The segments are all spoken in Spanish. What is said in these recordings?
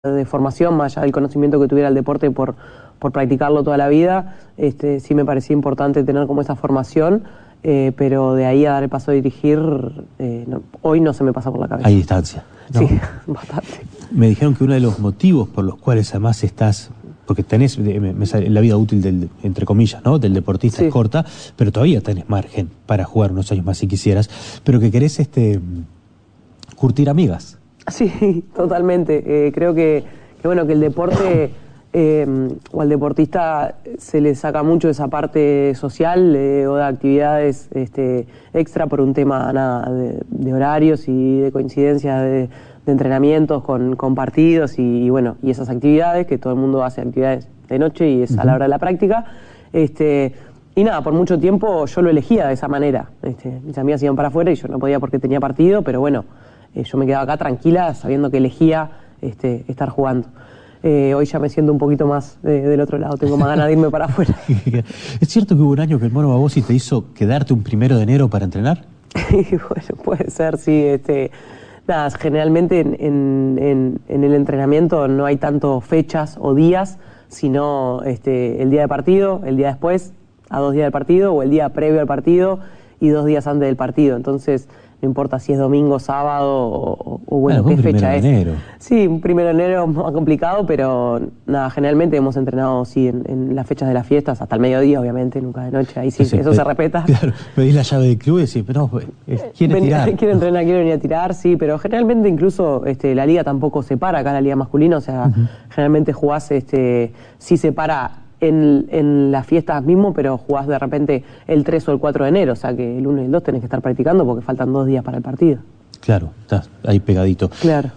de formación, más allá del conocimiento que tuviera el deporte por practicarlo toda la vida, sí me parecía importante tener como esa formación, pero de ahí a dar el paso a dirigir, hoy no se me pasa por la cabeza. Hay distancia, ¿no? Sí, bastante. Me dijeron que uno de los motivos por los cuales además estás, porque tenés la vida útil entre comillas, ¿no? Del deportista Sí. es corta, pero todavía tenés margen para jugar unos años más si quisieras, pero que querés curtir amigas. Sí, totalmente. Creo que bueno, que el deporte o al deportista se le saca mucho esa parte social o de actividades extra por un tema de horarios y de coincidencias de entrenamientos con partidos y bueno, y esas actividades, que todo el mundo hace actividades de noche y es a la hora de la práctica. Y nada, por mucho tiempo yo lo elegía de esa manera. Mis amigas iban para afuera y yo no podía porque tenía partido, pero bueno, yo me quedaba acá tranquila sabiendo que elegía estar jugando. Hoy ya me siento un poquito más del otro lado, tengo más ganas de irme para afuera. ¿Es cierto que hubo un año que el Mono Babosi te hizo quedarte un 1 de enero para entrenar? Bueno, puede ser, sí. Nada, generalmente en el entrenamiento no hay tanto fechas o días, sino el día de partido, el día después, a 2 días del partido, o el día previo al partido y 2 días antes del partido. Entonces, no importa si es domingo, sábado o bueno, qué fecha es. 1 de enero. Sí, un 1 de enero es más complicado, pero nada, generalmente hemos entrenado sí en las fechas de las fiestas, hasta el mediodía, obviamente, nunca de noche. Ahí sí, eso se respeta. Claro, pedís la llave del club y decís, pero no, quiere tirar. Quiero entrenar, quiero venir a tirar, sí, pero generalmente incluso la liga tampoco se para acá, la liga masculina, o sea, generalmente jugás, sí se para en las fiestas mismo, pero jugás de repente el 3 o el 4 de enero, o sea que el 1 y el 2 tenés que estar practicando porque faltan 2 días para el partido. Claro, Estás ahí pegadito. Claro.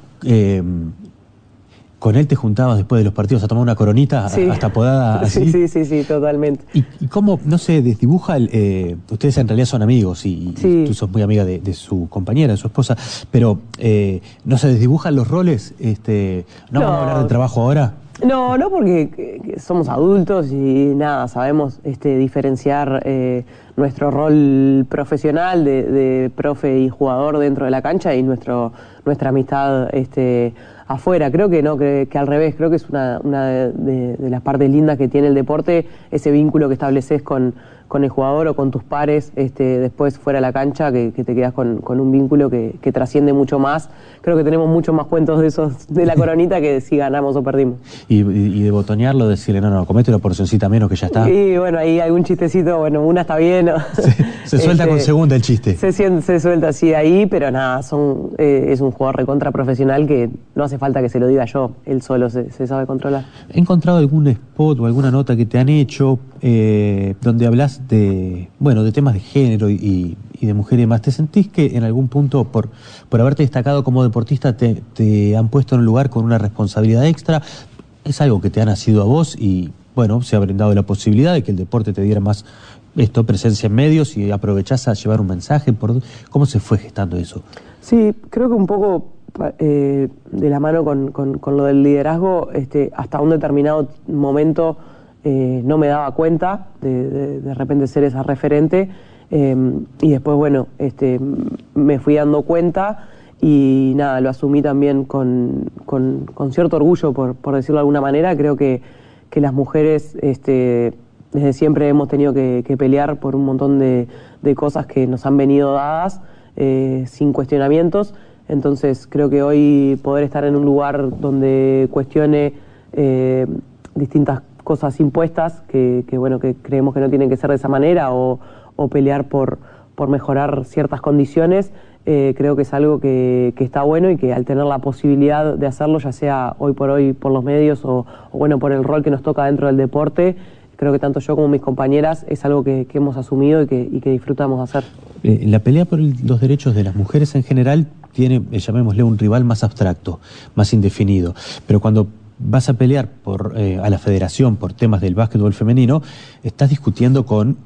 ¿Con él te juntabas después de los partidos a tomar una coronita, sí, hasta podada así? Sí, totalmente. ¿Y cómo, no se desdibuja, ustedes en realidad son amigos y tú sos muy amiga de su compañera, de su esposa, pero ¿no se desdibujan los roles? ¿No vamos a hablar de trabajo ahora? No, porque somos adultos y nada, sabemos diferenciar nuestro rol profesional de profe y jugador dentro de la cancha y nuestra amistad afuera. Creo que no, que al revés, creo que es una de las partes lindas que tiene el deporte, ese vínculo que estableces con el jugador o con tus pares después fuera de la cancha, que te quedas con un vínculo que trasciende mucho más. Creo que tenemos muchos más cuentos de esos de la coronita que si ganamos o perdimos. Y de botonearlo, decirle, no, comete una porcioncita menos que ya está. Y bueno, ahí algún chistecito, bueno, una está bien. Se suelta con segunda el chiste. Se suelta así ahí, pero nada, es un jugador recontra profesional que no hace falta que se lo diga yo, él solo se sabe controlar. ¿He encontrado algún spot o alguna nota que te han hecho donde hablas de temas de género y de mujer y demás? ¿Te sentís que en algún punto, por haberte destacado como deportista, te han puesto en un lugar con una responsabilidad extra? ¿Es algo que te ha nacido a vos y, bueno, se ha brindado la posibilidad de que el deporte te diera más presencia en medios y aprovechás a llevar un mensaje? ¿Cómo se fue gestando eso? Sí, creo que un poco de la mano con lo del liderazgo, hasta un determinado momento no me daba cuenta de repente ser esa referente, y después, bueno, me fui dando cuenta y nada, lo asumí también con cierto orgullo, por decirlo de alguna manera. Creo que las mujeres desde siempre hemos tenido que pelear por un montón de cosas que nos han venido dadas sin cuestionamientos. Entonces creo que hoy poder estar en un lugar donde cuestione distintas cosas impuestas que creemos que no tienen que ser de esa manera, o pelear por mejorar ciertas condiciones, creo que es algo que está bueno, y que al tener la posibilidad de hacerlo, ya sea hoy por hoy por los medios o bueno, por el rol que nos toca dentro del deporte, creo que tanto yo como mis compañeras es algo que hemos asumido y que disfrutamos de hacer. La pelea por los derechos de las mujeres en general tiene, llamémosle, un rival más abstracto, más indefinido, pero cuando vas a pelear a la federación por temas del básquetbol femenino, estás discutiendo con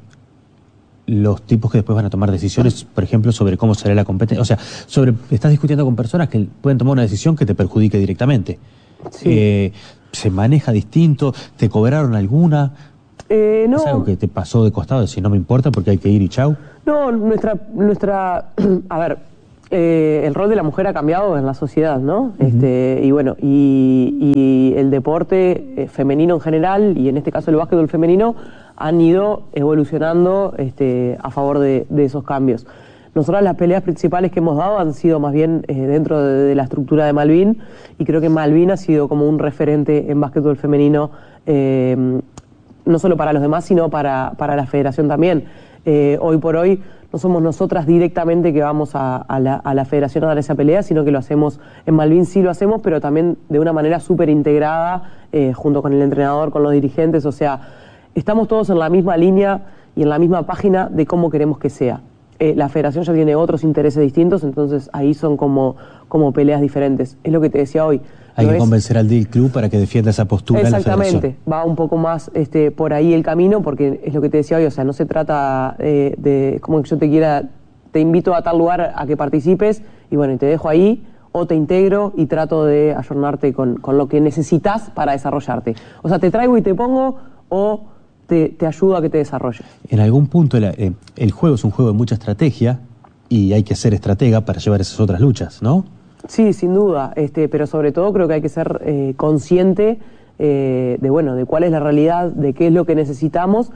los tipos que después van a tomar decisiones, por ejemplo, sobre cómo será la competencia. O sea, estás discutiendo con personas que pueden tomar una decisión que te perjudique directamente. Sí. ¿Se maneja distinto? ¿Te cobraron alguna? No. ¿Es algo que te pasó de costado, decir no me importa porque hay que ir y chau? No, nuestra a ver, El rol de la mujer ha cambiado en la sociedad, ¿no? Y bueno, y el deporte femenino en general, y en este caso el básquetbol femenino, han ido evolucionando a favor de esos cambios. Nosotras las peleas principales que hemos dado han sido más bien dentro de la estructura de Malvin, y creo que Malvin ha sido como un referente en básquetbol femenino, no solo para los demás, sino para la federación también. Hoy por hoy no somos nosotras directamente que vamos a la federación a dar esa pelea, sino que lo hacemos, en Malvin sí lo hacemos, pero también de una manera súper integrada, junto con el entrenador, con los dirigentes, o sea, estamos todos en la misma línea y en la misma página de cómo queremos que sea. La federación ya tiene otros intereses distintos, entonces ahí son como peleas diferentes. Es lo que te decía hoy. Hay que convencer al del club para que defienda esa postura en la federación. Exactamente, va un poco más por ahí el camino, porque es lo que te decía hoy, o sea, no se trata de como que yo te invito a tal lugar a que participes, y bueno, y te dejo ahí, o te integro y trato de ayornarte con lo que necesitas para desarrollarte. O sea, te traigo y te pongo, o te ayudo a que te desarrolles. En algún punto el juego es un juego de mucha estrategia, y hay que ser estratega para llevar esas otras luchas, ¿no? Sí, sin duda, pero sobre todo creo que hay que ser consciente de cuál es la realidad, de qué es lo que necesitamos,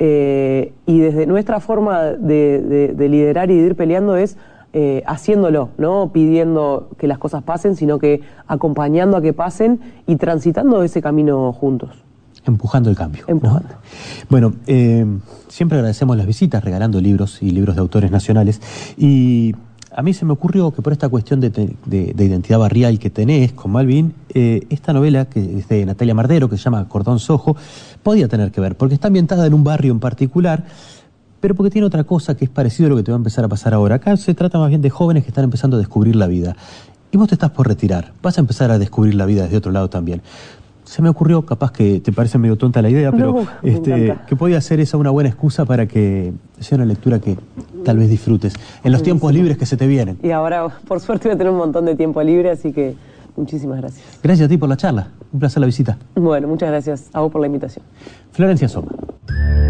y desde nuestra forma de liderar y de ir peleando es haciéndolo, no pidiendo que las cosas pasen, sino que acompañando a que pasen y transitando ese camino juntos. Empujando el cambio. Empujando. ¿No? Bueno, siempre agradecemos las visitas, regalando libros y libros de autores nacionales, y a mí se me ocurrió que por esta cuestión de identidad barrial que tenés con Malvin, esta novela, que es de Natalia Mardero, que se llama Cordón Sojo, podía tener que ver, porque está ambientada en un barrio en particular, pero porque tiene otra cosa que es parecido a lo que te va a empezar a pasar ahora. Acá se trata más bien de jóvenes que están empezando a descubrir la vida. Y vos te estás por retirar, vas a empezar a descubrir la vida desde otro lado también. Se me ocurrió, capaz que te parece medio tonta la idea, pero que podía ser esa una buena excusa para que sea una lectura que tal vez disfrutes en los tiempos libres que se te vienen. Y ahora, por suerte, voy a tener un montón de tiempo libre, así que muchísimas gracias. Gracias a ti por la charla, un placer la visita. Bueno, muchas gracias a vos por la invitación. Florencia Soma.